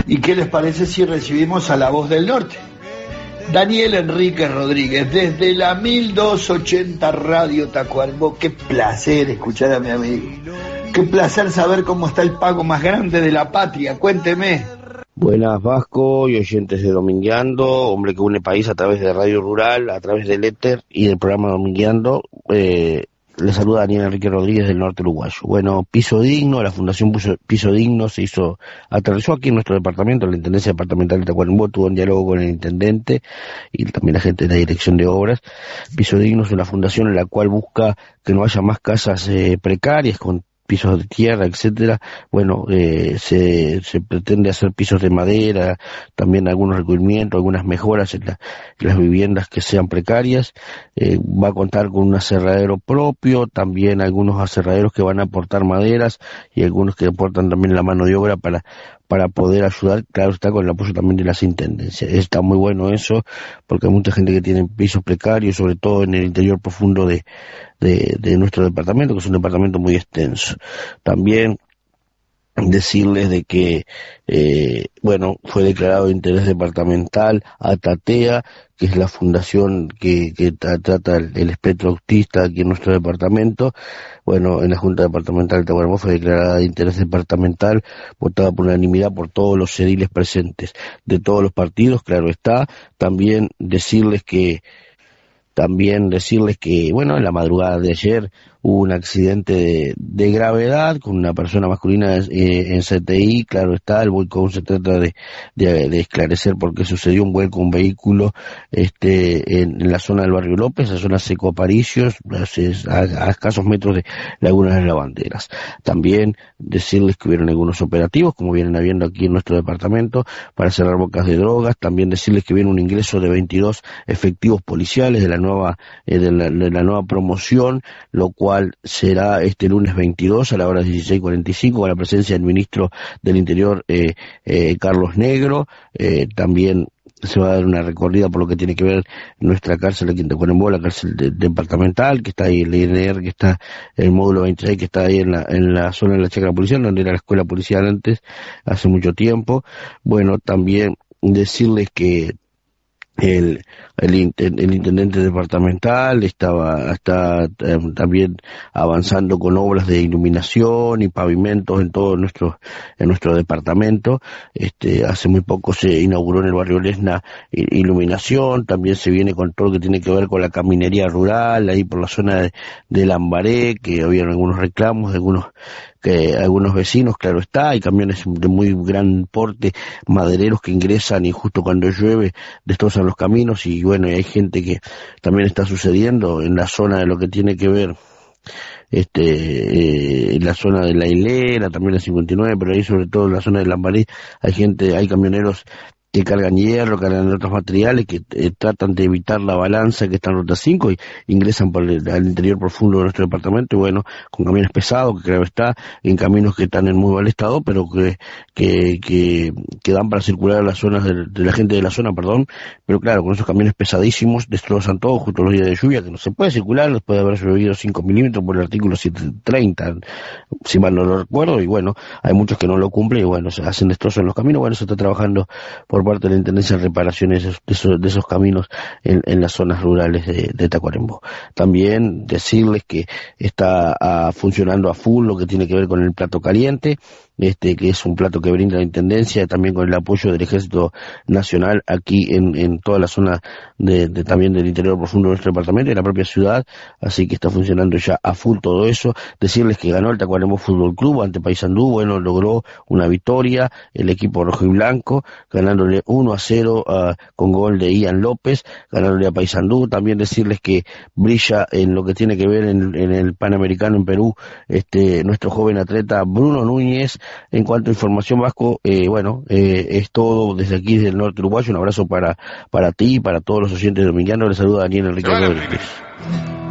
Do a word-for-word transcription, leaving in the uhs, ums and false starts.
¿Y qué les parece si recibimos a la voz del norte? Daniel Enrique Rodríguez, desde la mil doscientos ochenta Radio Tacuarembó. Qué placer escuchar a mi amigo. Qué placer saber cómo está el pago más grande de la patria. Cuénteme. Buenas, Vasco y oyentes de Domingueando, hombre que une país a través de Radio Rural, a través del éter y del programa Domingueando. Eh, le saluda Daniel Enrique Rodríguez del norte uruguayo. Bueno, Piso Digno, la Fundación Piso, Piso Digno se hizo, aterrizó aquí en nuestro departamento, la Intendencia Departamental de Tacuarembó, tuvo un diálogo con el intendente y también la gente de la Dirección de Obras. Piso Digno es una fundación en la cual busca que no haya más casas eh, precarias con pisos de tierra, etcétera. Bueno, eh, se, se pretende hacer pisos de madera, también algunos recubrimientos, algunas mejoras en, la, en las viviendas que sean precarias. Eh, va a contar con un aserradero propio, también algunos aserraderos que van a aportar maderas y algunos que aportan también la mano de obra para para poder ayudar, claro está, con el apoyo también de las intendencias. Está muy bueno eso, porque hay mucha gente que tiene pisos precarios, sobre todo en el interior profundo de, de, de nuestro departamento, que es un departamento muy extenso. También decirles de que, eh, bueno, fue declarado de interés departamental Atatea, que es la fundación que, que tra- trata el, el espectro autista aquí en nuestro departamento. Bueno, en la Junta Departamental de Tacuarembó fue declarada de interés departamental, votada por unanimidad por todos los ediles presentes de todos los partidos, claro está. También decirles que También decirles que, bueno, en la madrugada de ayer hubo un accidente de, de gravedad con una persona masculina eh, en C T I, claro está, el vuelco se trata de, de, de esclarecer por qué sucedió un vuelco, un vehículo este en, en la zona del barrio López, la zona Seco Aparicios, a, a escasos metros de Laguna de las Lavanderas. También decirles que hubieron algunos operativos, como vienen habiendo aquí en nuestro departamento, para cerrar bocas de drogas. También decirles que viene un ingreso de veintidós efectivos policiales de la nueva eh, de, la, de la nueva promoción, lo cual será este lunes veintidós a la hora dieciséis cuarenta y cinco con la presencia del ministro del Interior eh, eh, Carlos Negro. Eh, también se va a dar una recorrida por lo que tiene que ver nuestra cárcel aquí en Tacuarembó, la cárcel de, departamental, que está ahí, el I N R, que está el módulo veintiséis, que está ahí en la, en la zona de la chacra policial, donde era la escuela policial antes, hace mucho tiempo. Bueno, también decirles que El, el, el intendente departamental estaba está eh, también avanzando con obras de iluminación y pavimentos en todo nuestro en nuestro departamento. Este hace muy poco se inauguró en el barrio Lesna iluminación, también se viene con todo lo que tiene que ver con la caminería rural ahí por la zona de, de Lambaré, que había algunos reclamos de algunos que algunos vecinos, claro está, hay camiones de muy gran porte, madereros que ingresan y justo cuando llueve destrozan los caminos. Y bueno, hay gente que también está sucediendo en la zona de lo que tiene que ver este eh, en la zona de la hilera, también la cincuenta y nueve, pero ahí sobre todo en la zona de Lambaré hay gente, hay camioneros que cargan hierro, cargan otros materiales, que eh, tratan de evitar la balanza que está en Ruta cinco y ingresan por el, al interior profundo de nuestro departamento, y bueno, con camiones pesados, que claro está, en caminos que están en muy mal estado, pero que que que, que dan para circular a las zonas de, de la gente de la zona, perdón, pero claro, con esos camiones pesadísimos, destrozan todo justo los días de lluvia, que no se puede circular después de haber llovido cinco milímetros por el artículo setecientos treinta, si mal no lo recuerdo, y bueno, hay muchos que no lo cumplen, y bueno, se hacen destrozos en los caminos. Bueno, se está trabajando por parte de la Intendencia en reparaciones de esos, de esos, de esos caminos en, en las zonas rurales de, de Tacuarembó. También decirles que está a, funcionando a full lo que tiene que ver con el plato caliente, este que es un plato que brinda la Intendencia, también con el apoyo del Ejército Nacional aquí en, en toda la zona de, de también del interior profundo de nuestro departamento y la propia ciudad, así que está funcionando ya a full todo eso. Decirles que ganó el Tacuarembó Fútbol Club ante Paysandú, bueno, logró una victoria el equipo rojo y blanco, ganándole uno a cero uh, con gol de Ian López, ganándole a Paysandú. También decirles que brilla en lo que tiene que ver en, en el Panamericano en Perú, este nuestro joven atleta Bruno Núñez. En cuanto a información, Vasco, eh, bueno, eh, es todo desde aquí, desde el norte uruguayo. Un abrazo para para ti y para todos los oyentes domingueanos. Les saluda Daniel Enrique Rodríguez.